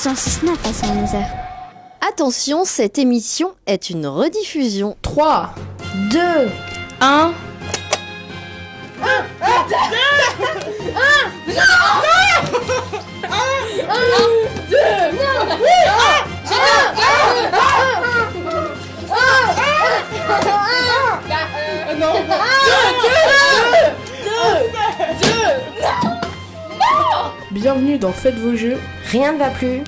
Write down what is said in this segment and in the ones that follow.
106.9 à Saint-Nazaire. Attention, cette émission est une rediffusion. 3, 2, 1... Bienvenue dans Faites vos jeux. Rien ne va plus.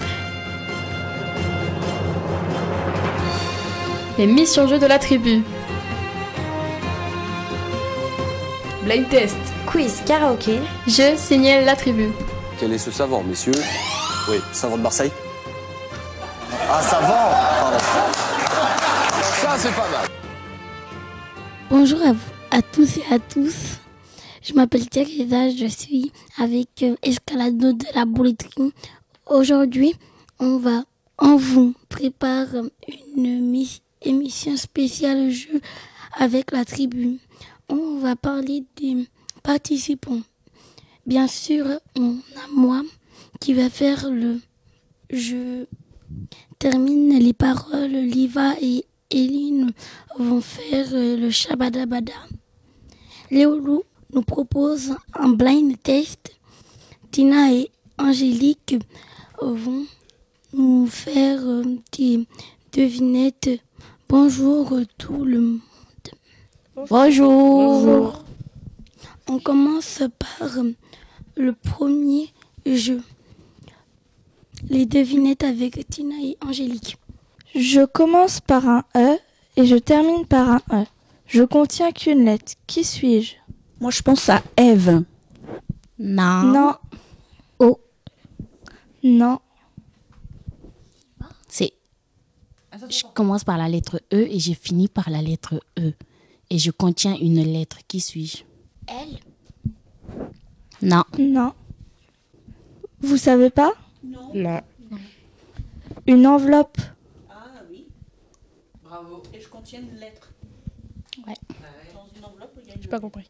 Les missions jeux de la tribu. Blind test. Quiz karaoké. Je signale la tribu. Quel est ce savant, messieurs? Oui, savant de Marseille. Ah, savant, pardon. Ça, c'est pas mal. Bonjour à tous et à tous. Je m'appelle Teresa, je suis avec Escalado de la Bouletterie. Aujourd'hui, on vous prépare une émission spéciale jeu avec la tribu. On va parler des participants. Bien sûr, on a moi qui va faire le jeu. Termine les paroles. Liva et Eline vont faire le Shabadabada. Léolou nous propose un blind test. Tina et Angélique vont nous faire des devinettes. Bonjour tout le monde. Bonjour. On commence par le premier jeu. Les devinettes avec Tina et Angélique. Je commence par un E et je termine par un E. Je contiens qu'une lettre. Qui suis-je? Moi, je pense à Ève. Non. Oh. Non. Je commence par la lettre E et je finis par la lettre E. Et je contiens une lettre. Qui suis-je? Elle. Non. Vous savez pas? Non. Une enveloppe. Ah oui. Bravo. Et je contiens une lettre. Ouais. Dans une enveloppe, il y a une... J'ai pas compris.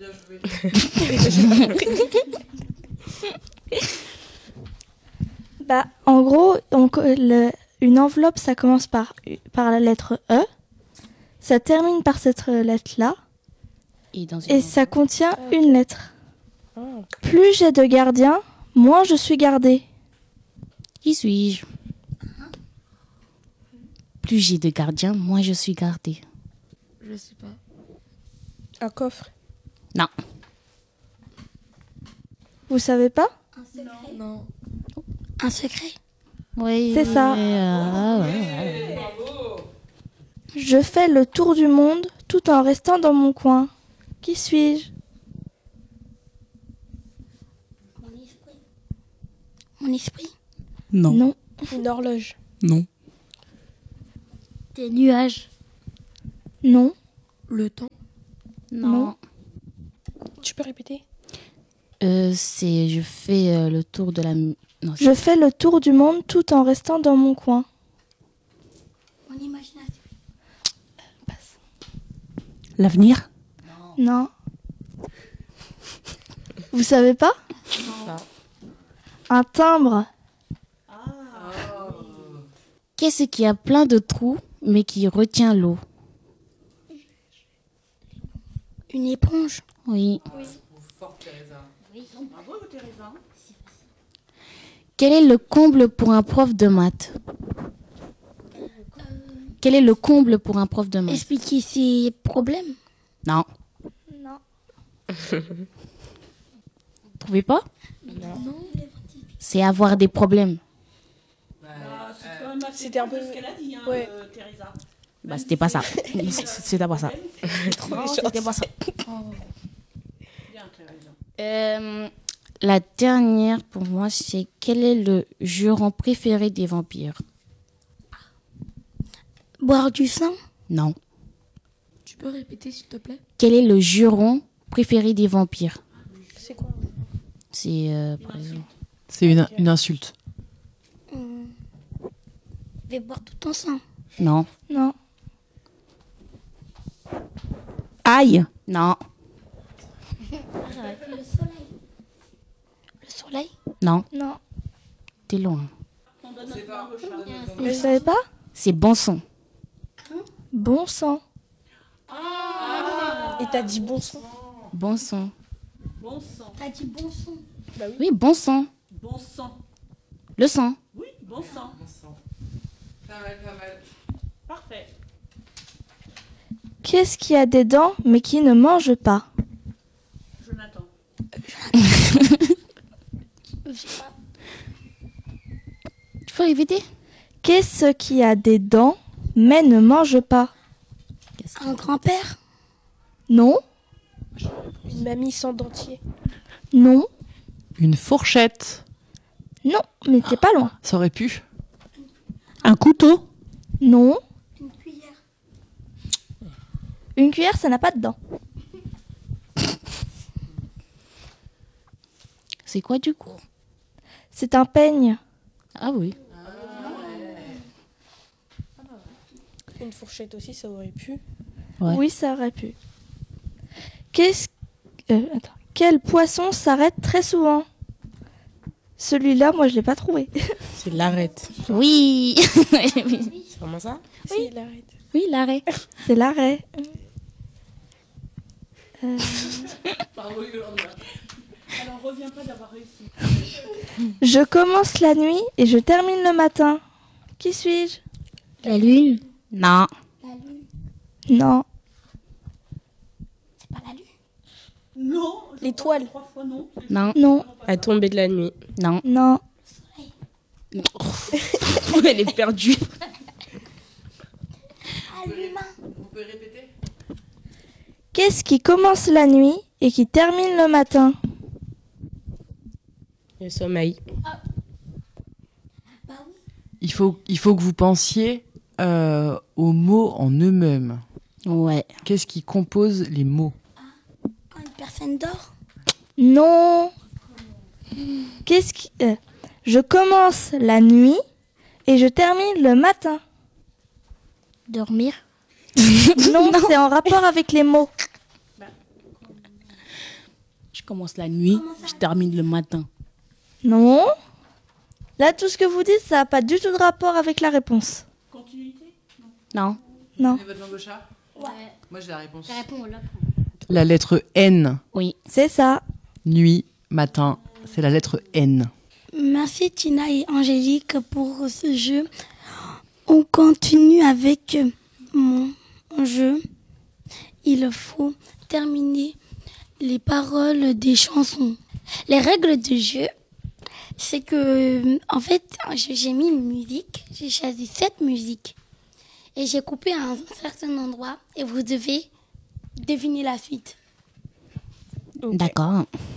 En gros, une enveloppe, ça commence par la lettre E. Ça termine par cette lettre-là. Et ça contient une lettre. Plus j'ai de gardiens, moins je suis gardée. Qui suis-je? Plus j'ai de gardiens, moins je suis gardée. Je sais pas. Un coffre. Non. Vous savez pas? Non. Un secret. Oui. C'est ça. Ouais. Je fais le tour du monde tout en restant dans mon coin. Qui suis-je? Mon esprit. Non. Une horloge. Non. Des nuages. Non. Le temps. Non. Tu peux répéter? Je fais le tour de la... Non, Je fais le tour du monde tout en restant dans mon coin. Mon imagination. L'avenir? Non. Vous savez pas? Non. Un timbre. Qu'est-ce qui a plein de trous, mais qui retient l'eau? Une éponge. Oui. Fort, Teresa. Oui. Bravo, Teresa. Quel est le comble pour un prof de maths? Quel est le comble pour un prof de maths? Expliquer ses problèmes. Non. Non. Vous trouvez pas? Non. C'est avoir des problèmes. C'était un peu... ce qu'elle a dit, hein, Ouais. Teresa. Bah, c'était pas ça. C'était pas ça. Non, c'était pas ça. Bien, Teresa. La dernière pour moi, c'est quel est le juron préféré des vampires? Boire du sang. Non. Tu peux répéter, s'il te plaît? Quel est le juron préféré des vampires? C'est quoi? C'est par exemple. C'est une insulte. Je vais boire tout ton sang. Non. Non. Aïe. Non. Le soleil. Non. Non. T'es loin. On Vous ne savez pas? C'est bon sang. Bon sang. Et t'as dit bon sang. Bon sang. Bon sang. T'as dit bon sang. Bah oui. Oui, bon sang. Bon sang. Le sang. Oui, bon sang. Pas mal, pas mal. Parfait. Qu'est-ce qui a des dents mais qui ne mange pas? Jonathan. Tu peux répéter? Qu'est-ce qui a des dents mais ne mange pas? Un grand-père. Non, Une mamie sans dentier. non, Une fourchette. non, mais t'es pas loin. Ça aurait pu. Un couteau. Non, Une cuillère. une cuillère, ça n'a pas de dents. C'est quoi du coup? C'est un peigne. Ah oui. Une fourchette aussi, ça aurait pu. Ouais. Oui, ça aurait pu. Quel poisson s'arrête très souvent? Celui-là, moi, je l'ai pas trouvé. C'est l'arête. Oui. C'est vraiment ça? Si, il arrête. Oui, l'arrêt. C'est l'arrêt. Bravo, Yolanda. Alors, reviens pas d'avoir réussi. Je commence la nuit et je termine le matin. Qui suis-je? La lune. Non. Non, C'est pas la lune. Non. je L'étoile. crois 3 fois non. Non. non, À tomber de la nuit. Non. non. Elle est perdue. Vous pouvez répéter? Qu'est-ce qui commence la nuit et qui termine le matin? Le sommeil. Il faut que vous pensiez aux mots en eux-mêmes. Ouais. Qu'est-ce qui compose les mots? Quand une personne dort. Non. Je commence la nuit et je termine le matin. Dormir. Non, c'est en rapport avec les mots. Je commence la nuit, je termine le matin. Non. Là, tout ce que vous dites, ça n'a pas du tout de rapport avec la réponse. Continuité? Non. Non. Votre langue au chat? Ouais. Moi, j'ai la réponse. Je réponds au lapin. La lettre N. Oui. C'est ça. Nuit, matin, c'est la lettre N. Merci Tina et Angélique pour ce jeu. On continue avec mon jeu. Il faut terminer les paroles des chansons. Les règles du jeu, c'est que, en fait, j'ai mis une musique. J'ai choisi 7 musiques. Et j'ai coupé à un certain endroit. Et vous devez deviner la suite. D'accord.